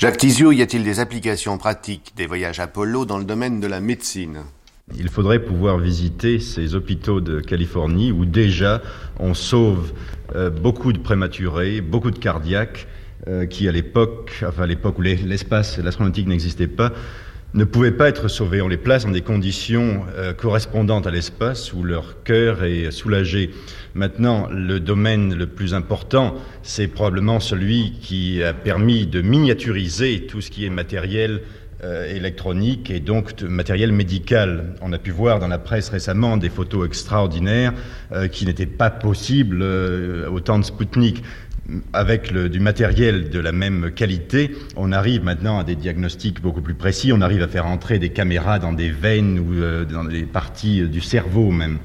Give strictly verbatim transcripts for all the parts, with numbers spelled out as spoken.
Jacques Tiziou, y a-t-il des applications pratiques des voyages Apollo dans le domaine de la médecine ? Il faudrait pouvoir visiter ces hôpitaux de Californie où déjà on sauve euh, beaucoup de prématurés, beaucoup de cardiaques euh, qui à l'époque, enfin à l'époque où les, l'espace, l'astronautique n'existait pas, ne pouvaient pas être sauvés. On les place dans des conditions euh, correspondantes à l'espace où leur cœur est soulagé. Maintenant, le domaine le plus important, c'est probablement celui qui a permis de miniaturiser tout ce qui est matériel euh, électronique et donc de matériel médical. On a pu voir dans la presse récemment des photos extraordinaires euh, qui n'étaient pas possibles euh, au temps de Spoutnik. Avec le, du matériel de la même qualité, on arrive maintenant à des diagnostics beaucoup plus précis. On arrive à faire entrer des caméras dans des veines ou euh, dans des parties du cerveau même.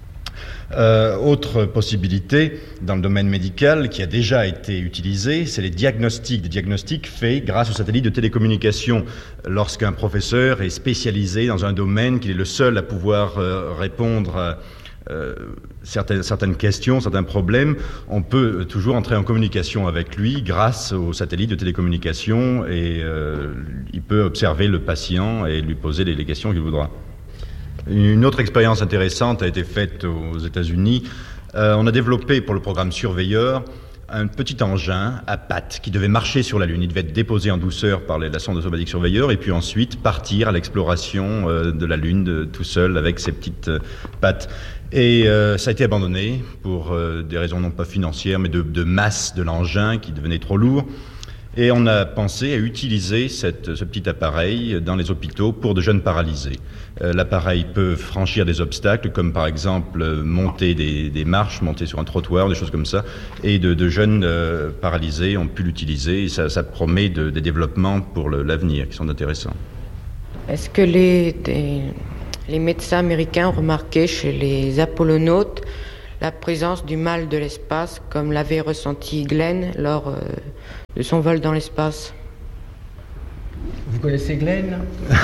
Euh, autre possibilité dans le domaine médical qui a déjà été utilisée, c'est les diagnostics. Des diagnostics faits grâce aux satellites de télécommunication. Lorsqu'un professeur est spécialisé dans un domaine, qu'il est le seul à pouvoir euh, répondre à Euh, certaines, certaines questions, certains problèmes, on peut toujours entrer en communication avec lui grâce aux satellites de télécommunication et euh, il peut observer le patient et lui poser les, les questions qu'il voudra. Une autre expérience intéressante a été faite aux États-Unis. Euh, on a développé pour le programme Surveilleur un petit engin à pattes qui devait marcher sur la Lune. Il devait être déposé en douceur par les, la sonde automatique Surveilleur et puis ensuite partir à l'exploration euh, de la Lune de, tout seul avec ses petites euh, pattes. Et euh, ça a été abandonné pour euh, des raisons non pas financières mais de, de masse de l'engin qui devenait trop lourd. Et on a pensé à utiliser cette, ce petit appareil dans les hôpitaux pour de jeunes paralysés. Euh, l'appareil peut franchir des obstacles, comme par exemple euh, monter des, des marches, monter sur un trottoir, des choses comme ça. Et de, de jeunes euh, paralysés ont pu l'utiliser. Et ça, ça promet de, des développements pour le, l'avenir qui sont intéressants. Est-ce que les, des, les médecins américains ont remarqué chez les apollonautes la présence du mal de l'espace, comme l'avait ressenti Glenn lors euh, de son vol dans l'espace? Vous connaissez Glenn?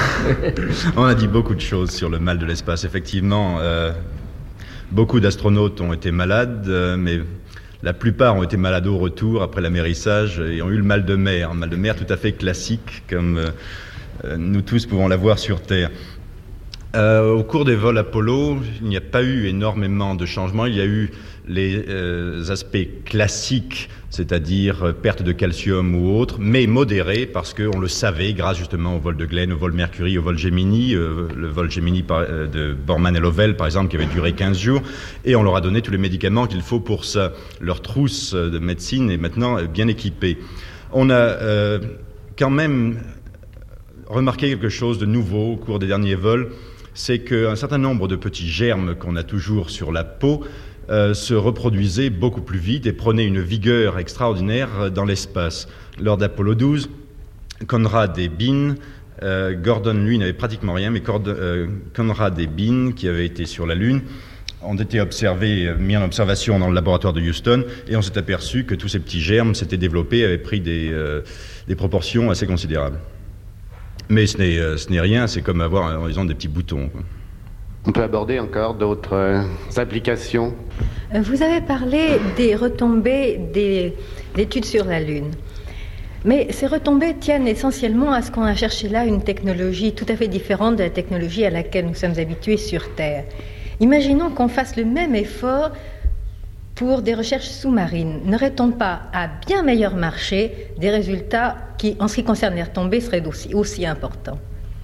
On a dit beaucoup de choses sur le mal de l'espace. Effectivement, euh, beaucoup d'astronautes ont été malades, euh, mais la plupart ont été malades au retour après l'amérissage et ont eu le mal de mer. Un mal de mer tout à fait classique, comme euh, nous tous pouvons l'avoir sur Terre. Euh, au cours des vols Apollo, il n'y a pas eu énormément de changements. Il y a eu les euh, aspects classiques, c'est-à-dire euh, perte de calcium ou autre, mais modérés parce qu'on le savait grâce justement au vol de Glenn, au vol Mercury, au vol Gemini, euh, le vol Gemini par, euh, de Borman et Lovell par exemple qui avait duré quinze jours, et on leur a donné tous les médicaments qu'il faut pour ça. Leur trousse de médecine est maintenant bien équipée. On a euh, quand même remarqué quelque chose de nouveau au cours des derniers vols. C'est qu'un certain nombre de petits germes qu'on a toujours sur la peau euh, se reproduisaient beaucoup plus vite et prenaient une vigueur extraordinaire dans l'espace. Lors d'Apollo douze, Conrad et Bean, euh, Gordon lui n'avait pratiquement rien, mais Cord- euh, Conrad et Bean, qui avaient été sur la Lune, ont été observés, mis en observation dans le laboratoire de Houston, et on s'est aperçu que tous ces petits germes s'étaient développés et avaient pris des, euh, des proportions assez considérables. Mais ce n'est, euh, ce n'est rien, c'est comme avoir à l'horizon des petits boutons, quoi. On peut aborder encore d'autres euh, applications. Vous avez parlé des retombées des études sur la Lune. Mais ces retombées tiennent essentiellement à ce qu'on a cherché là une technologie tout à fait différente de la technologie à laquelle nous sommes habitués sur Terre. Imaginons qu'on fasse le même effort pour des recherches sous-marines. N'aurait-on pas, à bien meilleur marché, des résultats qui, en ce qui concerne les retombées, seraient aussi, aussi importants?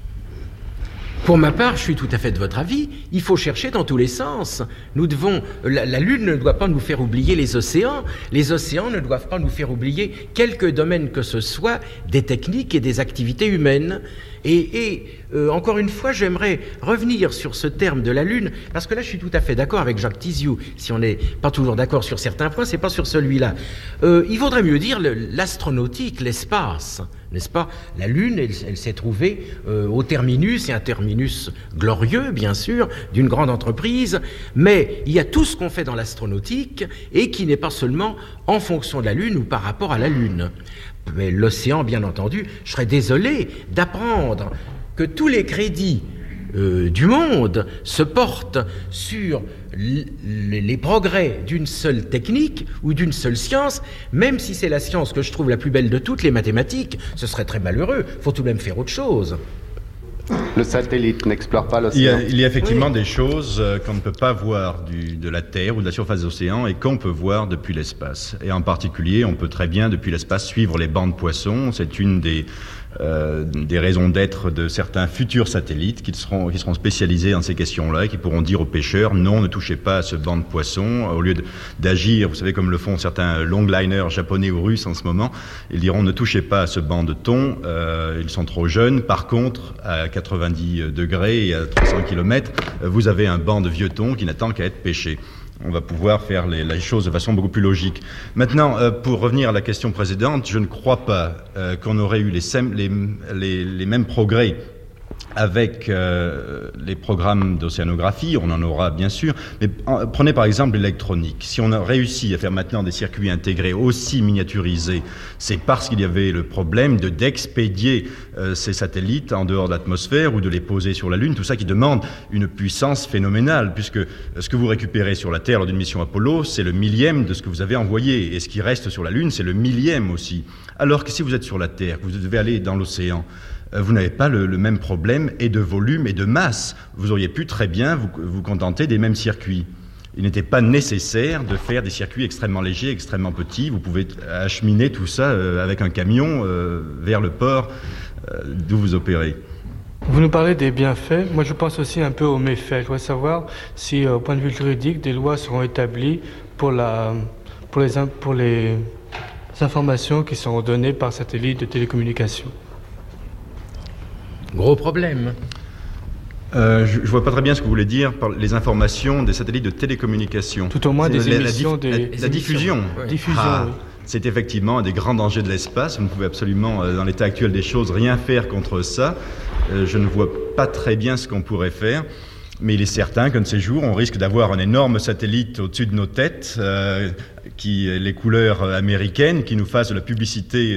Pour ma part, je suis tout à fait de votre avis. Il faut chercher dans tous les sens. Nous devons, la, la Lune ne doit pas nous faire oublier les océans. Les océans ne doivent pas nous faire oublier quelque domaine que ce soit des techniques et des activités humaines. Et, et euh, encore une fois, j'aimerais revenir sur ce terme de la Lune, parce que là, je suis tout à fait d'accord avec Jacques Tiziou. Si on n'est pas toujours d'accord sur certains points, c'est pas sur celui-là. Euh, il vaudrait mieux dire le, l'astronautique, l'espace, n'est-ce pas? La Lune, elle, elle s'est trouvée euh, au terminus, et un terminus glorieux, bien sûr, d'une grande entreprise, mais il y a tout ce qu'on fait dans l'astronautique, et qui n'est pas seulement en fonction de la Lune ou par rapport à la Lune. Mais l'océan, bien entendu, je serais désolé d'apprendre que tous les crédits euh, du monde se porte sur l- les progrès d'une seule technique ou d'une seule science, même si c'est la science que je trouve la plus belle de toutes, les mathématiques, ce serait très malheureux. Il faut tout de même faire autre chose. Le satellite n'explore pas Il y, l'océan. a, il y a effectivement Oui. des choses euh, qu'on ne peut pas voir du, de la Terre ou de la surface des océans et qu'on peut voir depuis l'espace. Et en particulier, on peut très bien depuis l'espace suivre les bancs de poissons. C'est une des, euh, des raisons d'être de certains futurs satellites qui seront, qui seront spécialisés dans ces questions-là et qui pourront dire aux pêcheurs non, ne touchez pas à ce banc de poissons. Au lieu de, d'agir, vous savez, comme le font certains longliners japonais ou russes en ce moment, ils diront ne touchez pas à ce banc de thon, euh, ils sont trop jeunes. Par contre, à quatre-vingt-dix degrés et à trois cents kilomètres, vous avez un banc de vieux thon qui n'attend qu'à être pêché. On va pouvoir faire les, les choses de façon beaucoup plus logique. Maintenant, euh, pour revenir à la question précédente, je ne crois pas euh, qu'on aurait eu les, sem- les, les, les mêmes progrès avec euh, les programmes d'océanographie, on en aura bien sûr, mais en, prenez par exemple l'électronique. Si on a réussi à faire maintenant des circuits intégrés aussi miniaturisés, c'est parce qu'il y avait le problème de d'expédier euh, ces satellites en dehors de l'atmosphère ou de les poser sur la Lune, tout ça qui demande une puissance phénoménale, puisque ce que vous récupérez sur la Terre lors d'une mission Apollo, c'est le millième de ce que vous avez envoyé, et ce qui reste sur la Lune, c'est le millième aussi. Alors que si vous êtes sur la Terre, que vous devez aller dans l'océan, vous n'avez pas le, le même problème et de volume et de masse. Vous auriez pu très bien vous, vous contenter des mêmes circuits. Il n'était pas nécessaire de faire des circuits extrêmement légers, extrêmement petits. Vous pouvez acheminer tout ça euh, avec un camion euh, vers le port euh, d'où vous opérez. Vous nous parlez des bienfaits. Moi, je pense aussi un peu aux méfaits. Je voudrais savoir si, euh, au point de vue juridique, des lois seront établies pour, la, pour, les, pour les informations qui seront données par satellite de télécommunication. Gros problème. Euh, je ne vois pas très bien ce que vous voulez dire par les informations des satellites de télécommunication. Tout au moins des la, émissions, la, des... la, des la diffusion. Oui. Diffusion, Ah, oui. c'est effectivement un des grands dangers de l'espace. Vous ne pouvez absolument, dans l'état actuel des choses, rien faire contre ça. Euh, je ne vois pas très bien ce qu'on pourrait faire. Mais il est certain qu'un de ces jours, on risque d'avoir un énorme satellite au-dessus de nos têtes, euh, qui les couleurs américaines, qui nous fasse de la publicité